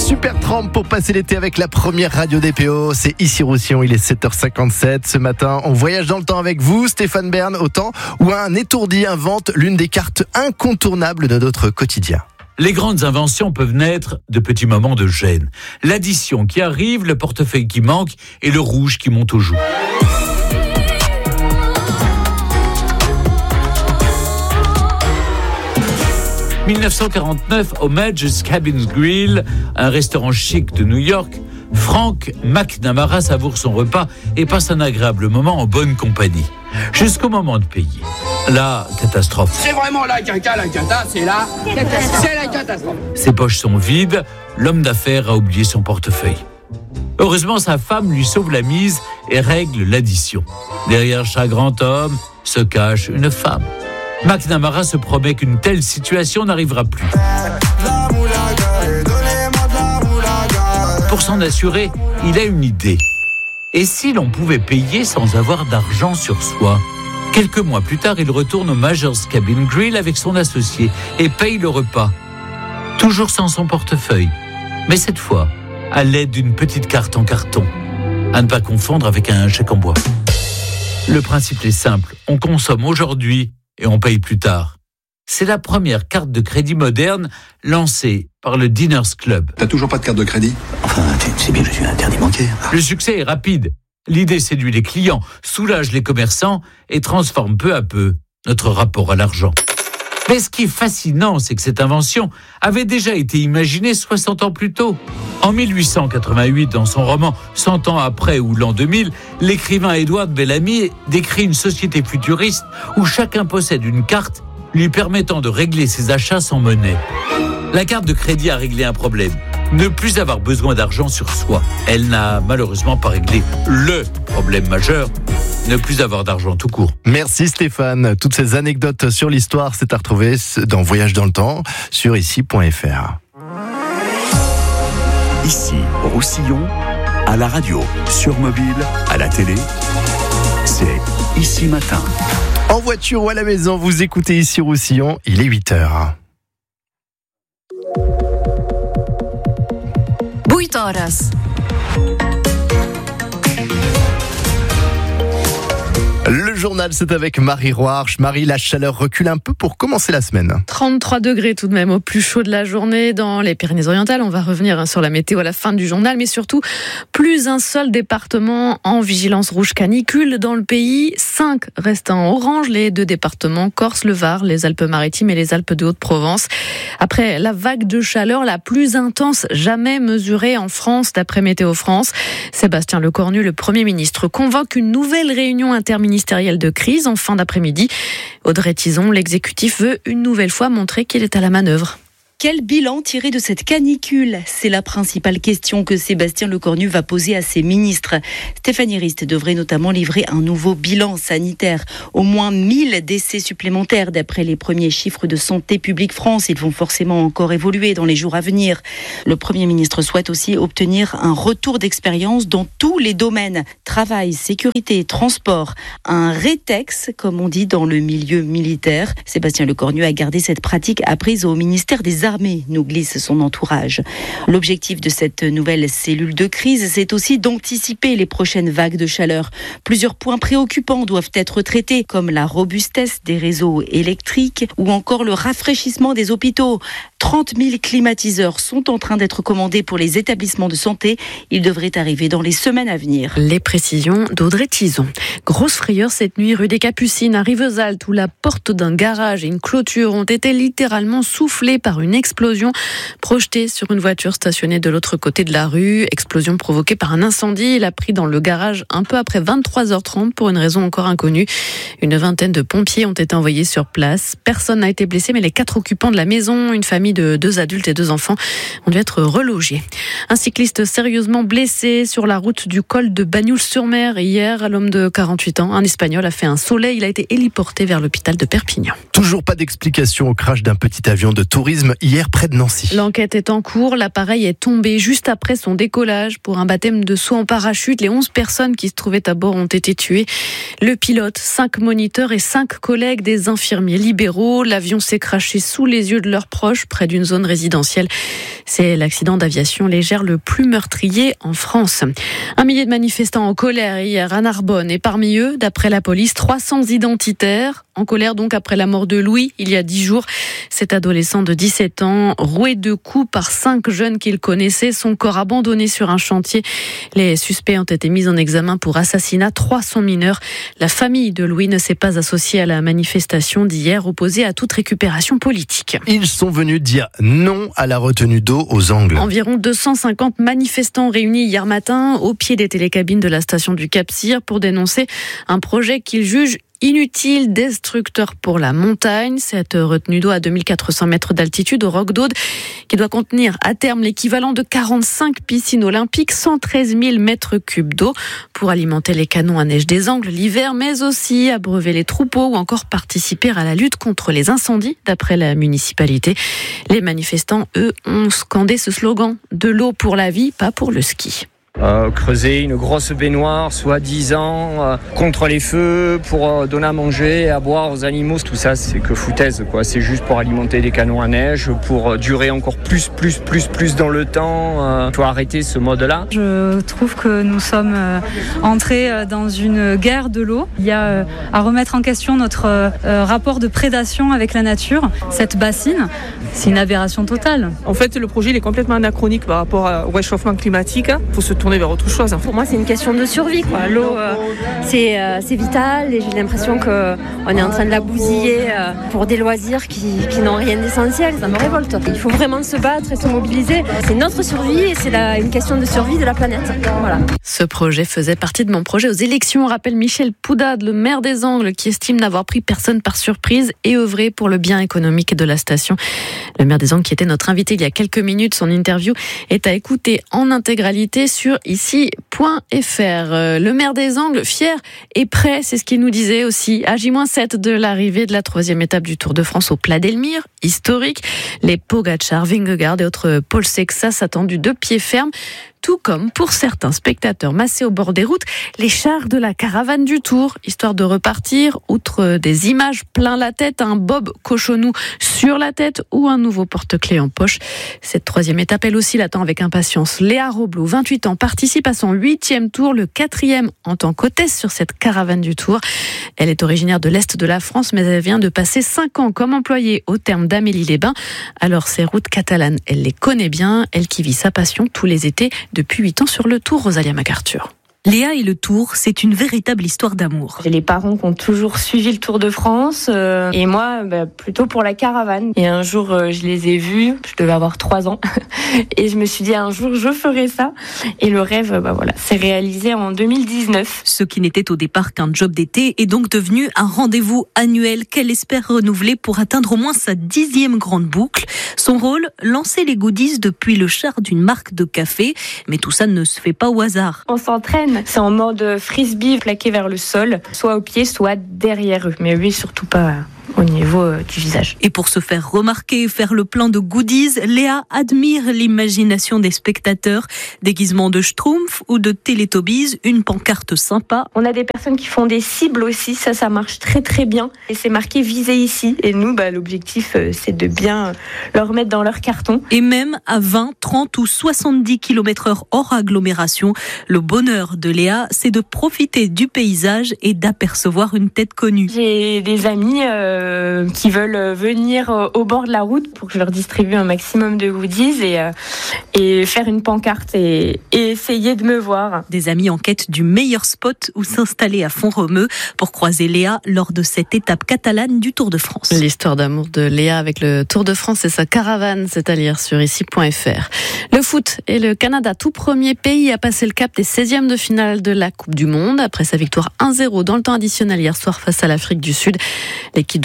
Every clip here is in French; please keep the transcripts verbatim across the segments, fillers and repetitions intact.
Super Tramp pour passer l'été avec la première radio D P O. C'est ici Roussillon, il est sept heures cinquante-sept. Ce matin, on voyage dans le temps avec vous, Stéphane Bern, au temps où un étourdi invente l'une des cartes incontournables de notre quotidien. Les grandes inventions peuvent naître de petits moments de gêne. L'addition qui arrive, le portefeuille qui manque et le rouge qui monte aux joues. dix-neuf cent quarante-neuf, au Major's Cabin Grill, un restaurant chic de New York, Frank McNamara savoure son repas et passe un agréable moment en bonne compagnie. Jusqu'au moment de payer. La catastrophe. C'est vraiment la caca, la cata, c'est la catastrophe. C'est la catastrophe. Ses poches sont vides, l'homme d'affaires a oublié son portefeuille. Heureusement, sa femme lui sauve la mise et règle l'addition. Derrière chaque grand homme se cache une femme. McNamara se promet qu'une telle situation n'arrivera plus. Pour s'en assurer, il a une idée. Et si l'on pouvait payer sans avoir d'argent sur soi ? Quelques mois plus tard, il retourne au Major's Cabin Grill avec son associé et paye le repas. Toujours sans son portefeuille. Mais cette fois, à l'aide d'une petite carte en carton. À ne pas confondre avec un chèque en bois. Le principe est simple. On consomme aujourd'hui et on paye plus tard. C'est la première carte de crédit moderne lancée par le Diners Club. T'as toujours pas de carte de crédit ? Enfin, tu sais bien que je suis un interdit bancaire. Le succès est rapide. L'idée séduit les clients, soulage les commerçants et transforme peu à peu notre rapport à l'argent. Mais ce qui est fascinant, c'est que cette invention avait déjà été imaginée soixante ans plus tôt. En mille huit cent quatre-vingt-huit, dans son roman cent ans après ou l'an deux mille, l'écrivain Edward Bellamy décrit une société futuriste où chacun possède une carte lui permettant de régler ses achats sans monnaie. La carte de crédit a réglé un problème. Ne plus avoir besoin d'argent sur soi. Elle n'a malheureusement pas réglé le problème majeur. Ne plus avoir d'argent tout court. Merci Stéphane. Toutes ces anecdotes sur l'histoire, c'est à retrouver dans Voyage dans le temps sur ici point f r. Ici, Roussillon, à la radio, sur mobile, à la télé, c'est Ici Matin. En voiture ou à la maison, vous écoutez ici Roussillon, il est huit heures. oito horas. Le journal, c'est avec Marie Roarch. Marie, la chaleur recule un peu pour commencer la semaine. trente-trois degrés tout de même au plus chaud de la journée dans les Pyrénées-Orientales. On va revenir sur la météo à la fin du journal, mais surtout, plus un seul département en vigilance rouge canicule dans le pays. Cinq restent en orange, les deux départements Corse, le Var, les Alpes-Maritimes et les Alpes de Haute-Provence. Après la vague de chaleur la plus intense jamais mesurée en France, d'après Météo France, Sébastien Lecornu, le Premier ministre, convoque une nouvelle réunion interministérielle de crise en fin d'après-midi. Audrey Tizon, l'exécutif veut une nouvelle fois montrer qu'il est à la manœuvre. Quel bilan tirer de cette canicule ? C'est la principale question que Sébastien Lecornu va poser à ses ministres. Stéphanie Rist devrait notamment livrer un nouveau bilan sanitaire. Au moins mille décès supplémentaires d'après les premiers chiffres de Santé publique France. Ils vont forcément encore évoluer dans les jours à venir. Le Premier ministre souhaite aussi obtenir un retour d'expérience dans tous les domaines. Travail, sécurité, transport. Un rétex, comme on dit dans le milieu militaire. Sébastien Lecornu a gardé cette pratique apprise au ministère des Armées, nous glisse son entourage. L'objectif de cette nouvelle cellule de crise, c'est aussi d'anticiper les prochaines vagues de chaleur. Plusieurs points préoccupants doivent être traités, comme la robustesse des réseaux électriques ou encore le rafraîchissement des hôpitaux. trente mille climatiseurs sont en train d'être commandés pour les établissements de santé. Ils devraient arriver dans les semaines à venir. Les précisions d'Audrey Tizon. Grosse frayeur cette nuit rue des Capucines à Rivesaltes, où la porte d'un garage et une clôture ont été littéralement soufflées par une explosion projetée sur une voiture stationnée de l'autre côté de la rue. Explosion provoquée par un incendie. Il a pris dans le garage un peu après vingt-trois heures trente pour une raison encore inconnue. Une vingtaine de pompiers ont été envoyés sur place. Personne n'a été blessé, mais les quatre occupants de la maison, une famille de deux adultes et deux enfants, ont dû être relogés. Un cycliste sérieusement blessé sur la route du col de Bagnoul-sur-Mer hier. L'homme de quarante-huit ans, un Espagnol, a fait un soleil. Il a été héliporté vers l'hôpital de Perpignan. Toujours pas d'explication au crash d'un petit avion de tourisme hier près de Nancy. L'enquête est en cours. L'appareil est tombé juste après son décollage pour un baptême de saut en parachute. Les onze personnes qui se trouvaient à bord ont été tuées. Le pilote, cinq moniteurs et cinq collègues des infirmiers libéraux. L'avion s'est crashé sous les yeux de leurs proches près d'une zone résidentielle. C'est l'accident d'aviation légère le plus meurtrier en France. Un millier de manifestants en colère hier à Narbonne et parmi eux, d'après la police, trois cents identitaires. En colère donc après la mort de Louis il y a dix jours. Cet adolescent de dix-sept ans, roué de coups par cinq jeunes qu'il connaissait, son corps abandonné sur un chantier. Les suspects ont été mis en examen pour assassinat, trois sont mineurs. La famille de Louis ne s'est pas associée à la manifestation d'hier, opposée à toute récupération politique. Ils sont venus dire non à la retenue d'eau aux Angles. Environ deux cent cinquante manifestants réunis hier matin au pied des télécabines de la station du Cap-Cyr pour dénoncer un projet qu'ils jugent inutile, destructeur pour la montagne. Cette retenue d'eau à deux mille quatre cents mètres d'altitude au Roc d'Aude qui doit contenir à terme l'équivalent de quarante-cinq piscines olympiques, cent treize mille mètres cubes d'eau pour alimenter les canons à neige des Angles l'hiver, mais aussi abreuver les troupeaux ou encore participer à la lutte contre les incendies, d'après la municipalité. Les manifestants, eux, ont scandé ce slogan « De l'eau pour la vie, pas pour le ski ». Euh, creuser une grosse baignoire, soi-disant, euh, contre les feux, pour euh, donner à manger et à boire aux animaux. Tout ça, c'est que foutaise, quoi. C'est juste pour alimenter des canons à neige, pour euh, durer encore plus, plus, plus, plus dans le temps. Il euh, faut arrêter ce mode-là. Je trouve que nous sommes euh, entrés euh, dans une guerre de l'eau. Il y a euh, à remettre en question notre euh, rapport de prédation avec la nature. Cette bassine, c'est une aberration totale. En fait, le projet il est complètement anachronique par rapport au réchauffement climatique. Il faut se tourner vers autre chose. Pour moi, c'est une question de survie, quoi. L'eau, euh, c'est, euh, c'est vital et j'ai l'impression qu'on est en train de la bousiller euh, pour des loisirs qui, qui n'ont rien d'essentiel. Ça me révolte. Il faut vraiment se battre et se mobiliser. C'est notre survie et c'est la, une question de survie de la planète. Voilà. Ce projet faisait partie de mon projet aux élections, rappelle Michel Poudade, le maire des Angles, qui estime n'avoir pris personne par surprise et œuvré pour le bien économique de la station. Le maire des Angles qui était notre invité il y a quelques minutes, son interview est à écouter en intégralité sur ici point f r. Le maire des Angles, fier et prêt, c'est ce qu'il nous disait aussi, à J sept de l'arrivée de la troisième étape du Tour de France au Plat d'Elmire, historique. Les Pogacar, Vingegaard et autres Paul Sexas attendus de pied ferme. Tout comme pour certains spectateurs massés au bord des routes, les chars de la caravane du Tour, histoire de repartir, outre des images plein la tête, un bob cochonou sur la tête ou un nouveau porte-clés en poche. Cette troisième étape, elle aussi, l'attend avec impatience. Léa Roblou, vingt-huit ans, participe à son huitième tour, le quatrième en tant qu'hôtesse sur cette caravane du Tour. Elle est originaire de l'Est de la France, mais elle vient de passer cinq ans comme employée au terme d'Amélie-les-Bains. Alors, ces routes catalanes, elle les connaît bien, elle qui vit sa passion tous les étés depuis huit ans sur le Tour, Rosalia MacArthur. Léa et le Tour, c'est une véritable histoire d'amour. J'ai les parents qui ont toujours suivi le Tour de France euh, et moi bah, plutôt pour la caravane. Et un jour euh, je les ai vus, je devais avoir trois ans et je me suis dit un jour je ferai ça. Et le rêve bah, voilà, s'est réalisé en deux mille dix-neuf. Ce qui n'était au départ qu'un job d'été est donc devenu un rendez-vous annuel qu'elle espère renouveler pour atteindre au moins sa dixième grande boucle. Son rôle, lancer les goodies depuis le char d'une marque de café. Mais tout ça ne se fait pas au hasard. On s'entraîne. C'est en mode frisbee plaqué vers le sol, soit au pied, soit derrière eux. Mais oui, surtout pas au niveau euh, du visage. Et pour se faire remarquer et faire le plein de goodies, Léa admire l'imagination des spectateurs. Déguisement de Schtroumpf ou de Teletubbies, une pancarte sympa. On a des personnes qui font des cibles aussi, ça, ça marche très très bien. Et c'est marqué « Visez ici ». Et nous, bah, l'objectif, euh, c'est de bien leur mettre dans leur carton. Et même à vingt, trente ou soixante-dix kilomètres heure hors agglomération, le bonheur de Léa, c'est de profiter du paysage et d'apercevoir une tête connue. J'ai des amis euh, qui veulent venir au bord de la route pour que je leur distribue un maximum de goodies et, euh, et faire une pancarte et, et essayer de me voir. Des amis en quête du meilleur spot où s'installer à Font-Romeu pour croiser Léa lors de cette étape catalane du Tour de France. L'histoire d'amour de Léa avec le Tour de France et sa caravane, c'est à lire sur ici point f r. Le foot et le Canada, tout premier pays à passer le cap des seizièmes de finale de la Coupe du Monde après sa victoire un zéro dans le temps additionnel hier soir face à l'Afrique du Sud. L'équipe de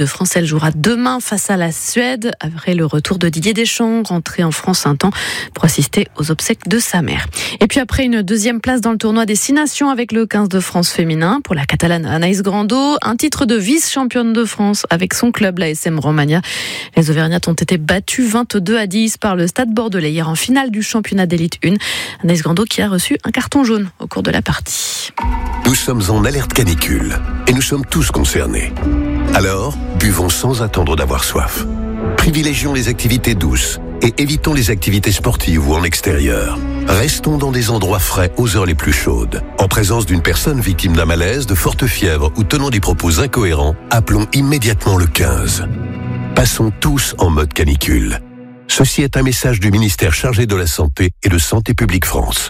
de France, elle jouera demain face à la Suède, après le retour de Didier Deschamps, rentré en France un temps pour assister aux obsèques de sa mère. Et puis après une deuxième place dans le tournoi Destination avec le quinze de France féminin, pour la Catalane Anaïs Grando, un titre de vice-championne de France avec son club, l'A S M Romagna. Les Auvergnates ont été battues vingt-deux à dix par le Stade Bordelais hier en finale du championnat d'élite un. Anaïs Grando qui a reçu un carton jaune au cours de la partie. Nous sommes en alerte canicule et nous sommes tous concernés. Alors, buvons sans attendre d'avoir soif. Privilégions les activités douces et évitons les activités sportives ou en extérieur. Restons dans des endroits frais aux heures les plus chaudes. En présence d'une personne victime d'un malaise, de forte fièvre ou tenant des propos incohérents, appelons immédiatement le quinze. Passons tous en mode canicule. Ceci est un message du ministère chargé de la Santé et de Santé publique France.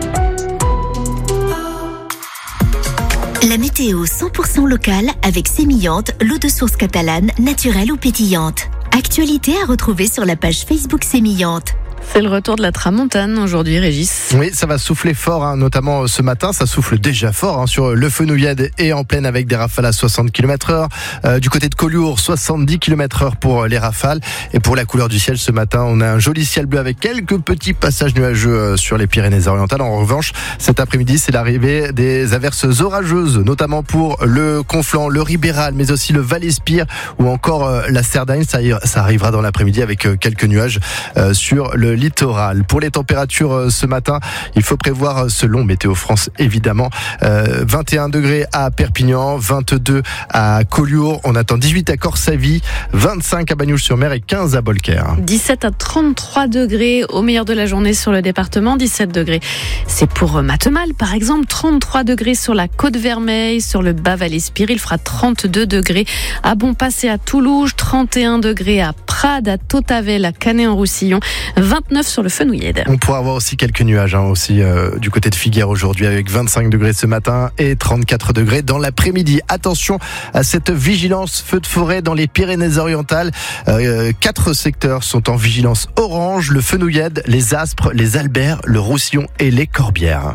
La météo cent pour cent locale avec Sémillante, l'eau de source catalane, naturelle ou pétillante. Actualité à retrouver sur la page Facebook Sémillante. C'est le retour de la tramontane aujourd'hui, Régis. Oui, ça va souffler fort, hein, notamment ce matin. Ça souffle déjà fort hein, sur le Fenouillade et en plaine avec des rafales à soixante kilomètres heure. Euh, du côté de Collioure, soixante-dix kilomètres heure pour les rafales. Et pour la couleur du ciel, ce matin, on a un joli ciel bleu avec quelques petits passages nuageux sur les Pyrénées-Orientales. En revanche, cet après-midi, c'est l'arrivée des averses orageuses, notamment pour le Conflent, le Ribéral, mais aussi le Val-Espire ou encore la Cerdagne. Ça, ça arrivera dans l'après-midi avec quelques nuages euh, sur le littoral. Pour les températures ce matin, il faut prévoir, selon Météo France évidemment, euh, vingt et un degrés à Perpignan, vingt-deux à Collioure, on attend dix-huit à Corsavy, vingt-cinq à Bagnoul-sur-Mer et quinze à Beaurepaire. dix-sept à trente-trois degrés au meilleur de la journée sur le département, dix-sept degrés. C'est pour Matemal par exemple, trente-trois degrés sur la Côte-Vermeille, sur le Bas-Val-Espire, il fera trente-deux degrés à Bonpassé à Toulouse, trente et un degrés à Prades, à Tautavel, à Canet-en-Roussillon, vingt-neuf sur le Fenouillade. On pourra avoir aussi quelques nuages hein, aussi euh, du côté de Figueres aujourd'hui avec vingt-cinq degrés ce matin et trente-quatre degrés dans l'après-midi. Attention à cette vigilance feu de forêt dans les Pyrénées-Orientales. Euh, quatre secteurs sont en vigilance orange, le Fenouillade, les Aspres, les Alberts, le Roussillon et les Corbières.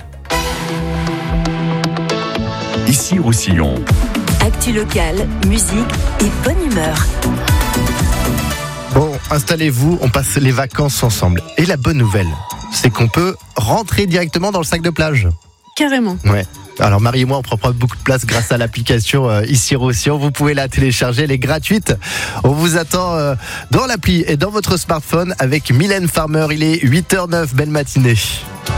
Ici Roussillon. Actu locale, musique et bonne humeur. Bon, installez-vous, on passe les vacances ensemble. Et la bonne nouvelle, c'est qu'on peut rentrer directement dans le sac de plage. Carrément. Ouais. Alors Marie et moi, on prend pas beaucoup de place grâce à l'application euh, Ici Roussillon. Vous pouvez la télécharger, elle est gratuite. On vous attend euh, dans l'appli et dans votre smartphone avec Mylène Farmer. Il est huit heures zéro neuf, belle matinée.